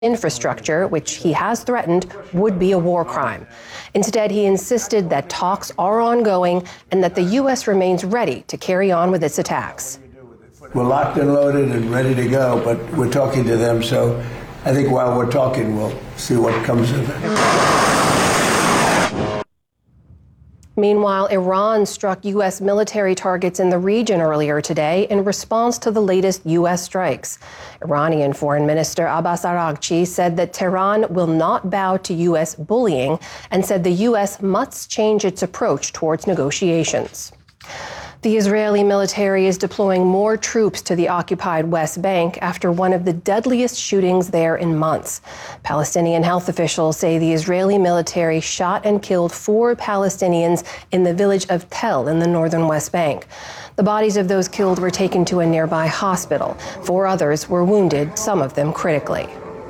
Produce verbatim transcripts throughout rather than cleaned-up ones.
infrastructure, which he has threatened would be a war crime. Instead, he insisted that talks are ongoing and that the U S remains ready to carry on with its attacks. We're locked and loaded and ready to go, but we're talking to them, so I think while we're talking, we'll see what comes of it. Meanwhile, Iran struck U S military targets in the region earlier today in response to the latest U S strikes. Iranian Foreign Minister Abbas Araghchi said that Tehran will not bow to U S bullying and said the U S must change its approach towards negotiations. The Israeli military is deploying more troops to the occupied West Bank after one of the deadliest shootings there in months. Palestinian health officials say the Israeli military shot and killed four Palestinians in the village of Tel in the northern West Bank. The bodies of those killed were taken to a nearby hospital. Four others were wounded, some of them critically.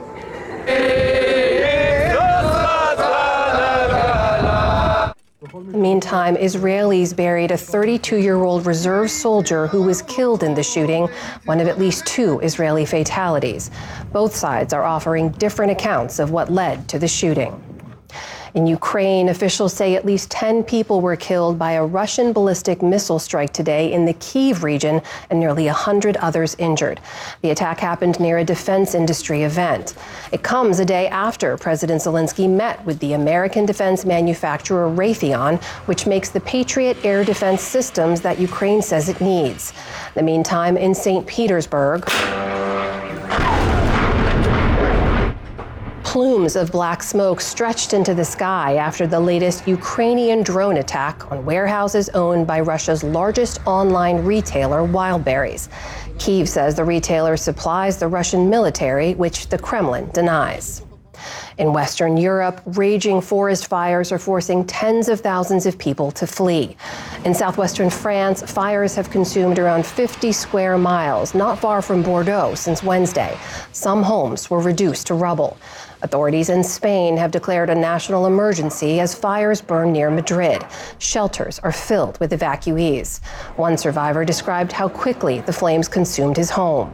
Meantime, Israelis buried a thirty-two-year-old reserve soldier who was killed in the shooting, one of at least two Israeli fatalities. Both sides are offering different accounts of what led to the shooting. In Ukraine, officials say at least ten people were killed by a Russian ballistic missile strike today in the Kyiv region and nearly one hundred others injured. The attack happened near a defense industry event. It comes a day after President Zelensky met with the American defense manufacturer Raytheon, which makes the Patriot air defense systems that Ukraine says it needs. In the meantime, in Saint Petersburg, plumes of black smoke stretched into the sky after the latest Ukrainian drone attack on warehouses owned by Russia's largest online retailer, Wildberries. Kyiv says the retailer supplies the Russian military, which the Kremlin denies. In Western Europe, raging forest fires are forcing tens of thousands of people to flee. In southwestern France, fires have consumed around fifty square miles, not far from Bordeaux, since Wednesday. Some homes were reduced to rubble. Authorities in Spain have declared a national emergency as fires burn near Madrid. Shelters are filled with evacuees. One survivor described how quickly the flames consumed his home.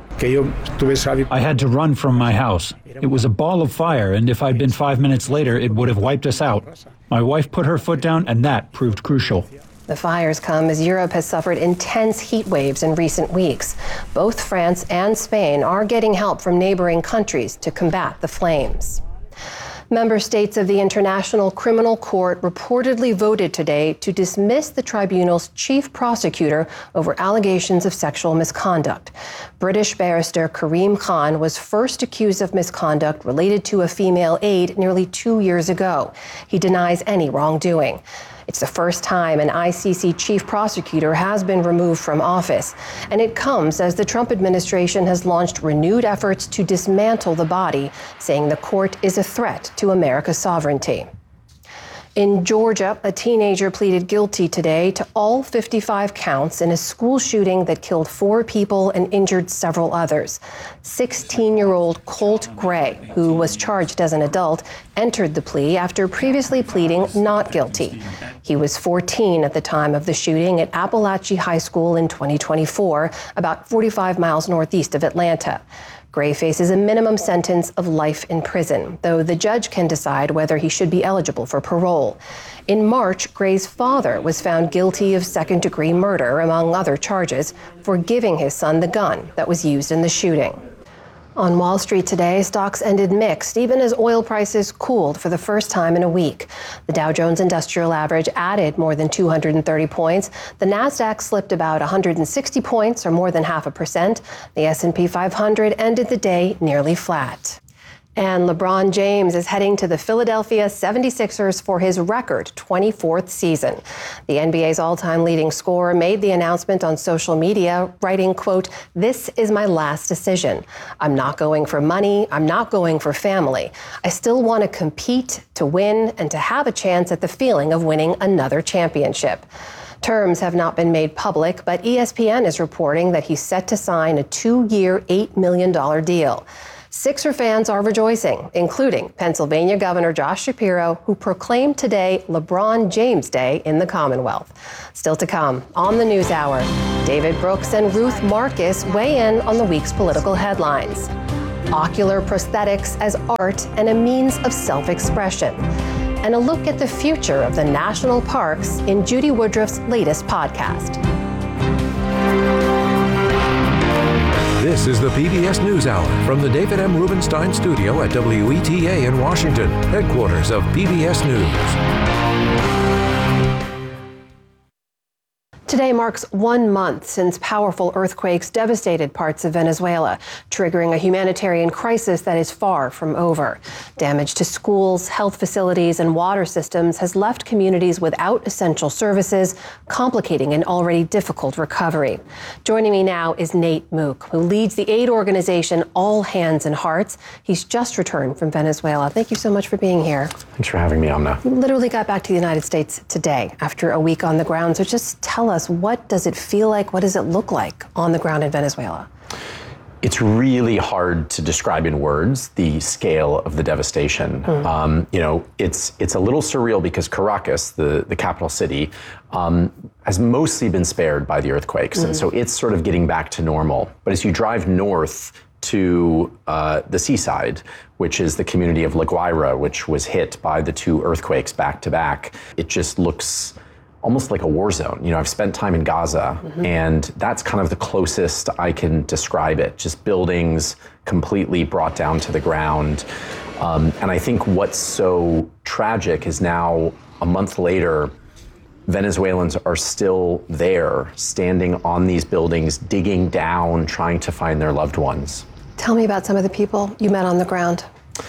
I had to run from my house. It was a ball of fire, and if I'd been five minutes later, it would have wiped us out. My wife put her foot down, and that proved crucial. The fires come as Europe has suffered intense heat waves in recent weeks. Both France and Spain are getting help from neighboring countries to combat the flames. Member states of the International Criminal Court reportedly voted today to dismiss the tribunal's chief prosecutor over allegations of sexual misconduct. British barrister Karim Khan was first accused of misconduct related to a female aide nearly two years ago. He denies any wrongdoing. It's the first time an I C C chief prosecutor has been removed from office, and it comes as the Trump administration has launched renewed efforts to dismantle the body, saying the court is a threat to America's sovereignty. In Georgia, a teenager pleaded guilty today to all fifty-five counts in a school shooting that killed four people and injured several others. sixteen-year-old Colt Gray, who was charged as an adult, entered the plea after previously pleading not guilty. He was fourteen at the time of the shooting at Appalachia High School in twenty twenty-four, about forty-five miles northeast of Atlanta. Gray faces a minimum sentence of life in prison, though the judge can decide whether he should be eligible for parole. In March, Gray's father was found guilty of second-degree murder, among other charges, for giving his son the gun that was used in the shooting. On Wall Street today, stocks ended mixed, even as oil prices cooled for the first time in a week. The Dow Jones Industrial Average added more than two hundred thirty points. The Nasdaq slipped about one hundred sixty points, or more than half a percent. The S and P five hundred ended the day nearly flat. And LeBron James is heading to the Philadelphia seventy-sixers for his record twenty-fourth season. The N B A's all-time leading scorer made the announcement on social media, writing, quote, "This is my last decision. I'm not going for money. I'm not going for family. I still want to compete, to win, and to have a chance at the feeling of winning another championship." Terms have not been made public, but E S P N is reporting that he's set to sign a two-year, eight million dollars deal. Sixer fans are rejoicing, including Pennsylvania Governor Josh Shapiro, who proclaimed today LeBron James Day in the Commonwealth. Still to come on the News Hour, David Brooks and Ruth Marcus weigh in on the week's political headlines. ocular prosthetics as art and a means of self-expression, and a look at the future of the national parks in Judy Woodruff's latest podcast. This is the P B S NewsHour from the David M. Rubenstein studio at W E T A in Washington, headquarters of P B S News. Today marks one month since powerful earthquakes devastated parts of Venezuela, triggering a humanitarian crisis that is far from over. Damage to schools, health facilities, and water systems has left communities without essential services, complicating an already difficult recovery. Joining me now is Nate Mook, who leads the aid organization All Hands and Hearts. He's just returned from Venezuela. Thank you so much for being here. Thanks for having me, Amna. You literally got back to the United States today after a week on the ground, so just tell us, what does it feel like? What does it look like on the ground in Venezuela? It's really hard to describe in words the scale of the devastation. Mm. Um, you know, it's it's a little surreal because Caracas, the, the capital city, um, has mostly been spared by the earthquakes. Mm. And so it's sort of getting back to normal. But as you drive north to uh, the seaside, which is the community of La Guaira, which was hit by the two earthquakes back to back, it just looks almost like a war zone. You know, I've spent time in Gaza, mm-hmm. and that's kind of the closest I can describe it. Just buildings completely brought down to the ground. Um, and I think what's so tragic is now, a month later, Venezuelans are still there, standing on these buildings, digging down, trying to find their loved ones. Tell me about some of the people you met on the ground.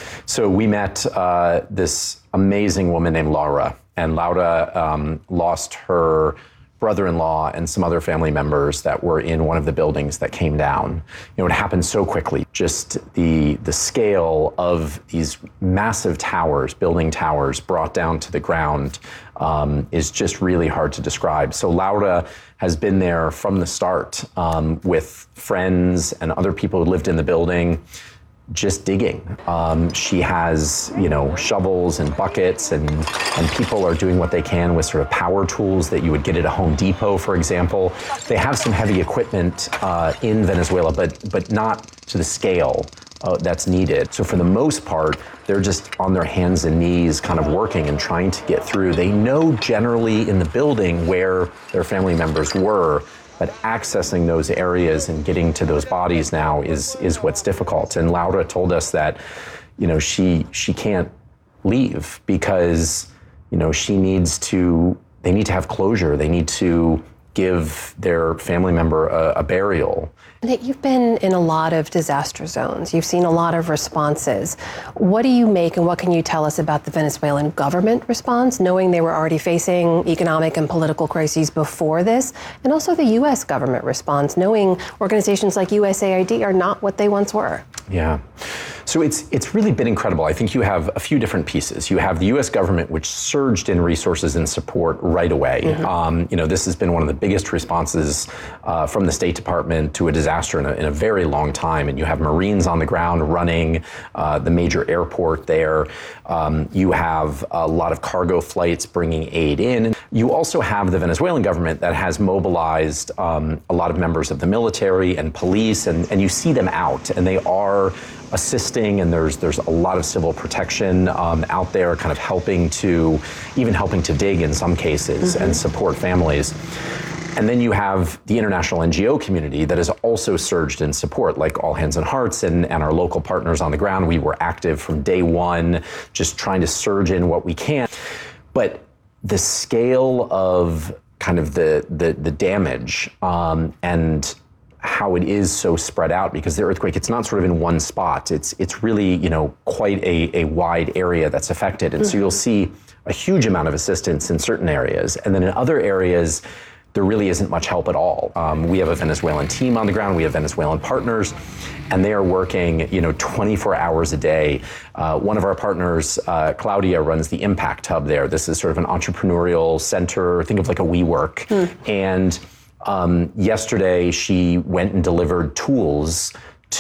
So we met uh, this amazing woman named Laura. And Laura um, lost her brother-in-law and some other family members that were in one of the buildings that came down. You know, it happened so quickly. Just the the scale of these massive towers, building towers brought down to the ground um, is just really hard to describe. So Laura has been there from the start um, with friends and other people who lived in the building, just digging. Um, she has, you know, shovels and buckets, and and people are doing what they can with sort of power tools that you would get at a Home Depot, for example. They have some heavy equipment uh, in Venezuela, but but not to the scale uh, that's needed. So for the most part, they're just on their hands and knees kind of working and trying to get through. They know generally in the building where their family members were, but accessing those areas and getting to those bodies now is is what's difficult. And Laura told us that, you know, she she can't leave because, you know, she needs to, they need to have closure. They need to give their family member a, a burial. Nate, you've been in a lot of disaster zones. You've seen a lot of responses. What do you make and what can you tell us about the Venezuelan government response, knowing they were already facing economic and political crises before this, and also the U S government response, knowing organizations like U S A I D are not what they once were? Yeah. So it's it's really been incredible. I think you have a few different pieces. You have the U S government, which surged in resources and support right away. Mm-hmm. Um, you know, this has been one of the biggest responses uh, from the State Department to a disaster in a, in a very long time. And you have Marines on the ground running uh, the major airport there. Um, you have a lot of cargo flights bringing aid in. You also have the Venezuelan government that has mobilized um, a lot of members of the military and police, and, and you see them out, and they are assisting, and there's there's a lot of civil protection um, out there, kind of helping to, even helping to dig in some cases, mm-hmm. and support families. And then you have the international N G O community that has also surged in support, like All Hands and Hearts and, and our local partners on the ground. We were active from day one, just trying to surge in what we can. But the scale of kind of the the, the damage um, and how it is so spread out, because the earthquake, it's not sort of in one spot. It's it's really, you know, quite a, a wide area that's affected. And mm-hmm. so you'll see a huge amount of assistance in certain areas. And then in other areas, there really isn't much help at all. Um, we have a Venezuelan team on the ground. We have Venezuelan partners, and they are working, you know, twenty-four hours a day. Uh, one of our partners, uh, Claudia, runs the Impact Hub there. This is sort of an entrepreneurial center. Think of like a WeWork. Mm. And Um, yesterday, she went and delivered tools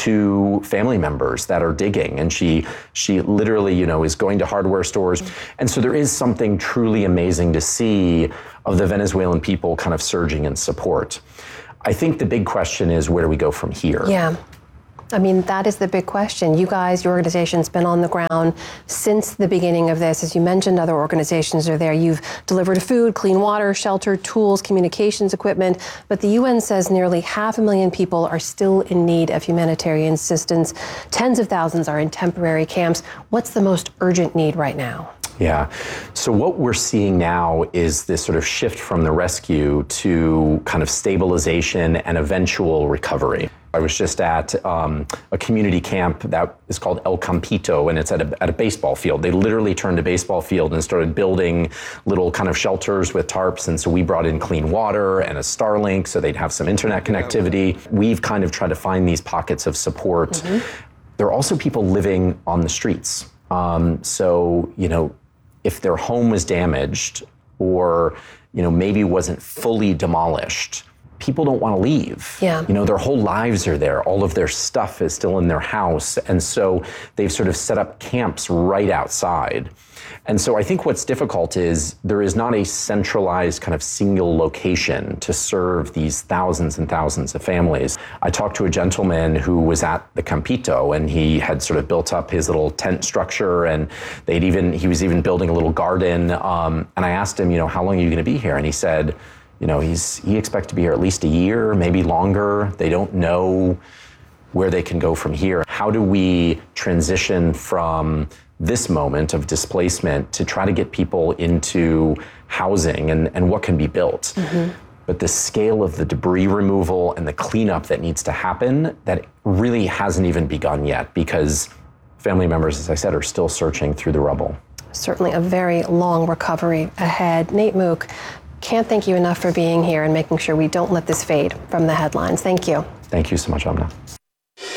to family members that are digging, and she she literally, you know, is going to hardware stores. And so there is something truly amazing to see of the Venezuelan people kind of surging in support. I think the big question is, where do we go from here? Yeah. I mean, that is the big question. You guys, your organization's been on the ground since the beginning of this. As you mentioned, other organizations are there. You've delivered food, clean water, shelter, tools, communications equipment. But the U N says nearly half a million people are still in need of humanitarian assistance. Tens of thousands are in temporary camps. What's the most urgent need right now? Yeah. So what we're seeing now is this sort of shift from the rescue to kind of stabilization and eventual recovery. I was just at um, a community camp that is called El Campito, and it's at a, at a baseball field. They literally turned a baseball field and started building little kind of shelters with tarps. And so we brought in clean water and a Starlink so they'd have some internet connectivity. We've kind of tried to find these pockets of support. Mm-hmm. There are also people living on the streets. Um, so, you know, if their home was damaged or, you know, maybe wasn't fully demolished, people don't want to leave. Yeah. You know, their whole lives are there. All of their stuff is still in their house. And so they've sort of set up camps right outside. And so I think what's difficult is there is not a centralized kind of single location to serve these thousands and thousands of families. I talked to a gentleman who was at the Campito, and he had sort of built up his little tent structure, and they'd even, he was even building a little garden. Um, and I asked him, you know, how long are you going to be here? And he said, you know, he's he expects to be here at least a year, maybe longer. They don't know where they can go from here. How do we transition from this moment of displacement to try to get people into housing and, and what can be built? Mm-hmm. But the scale of the debris removal and the cleanup that needs to happen, that really hasn't even begun yet, because family members, as I said, are still searching through the rubble. Certainly a very long recovery ahead. Nate Mook, can't thank you enough for being here and making sure we don't let this fade from the headlines. Thank you. Thank you so much, Amna.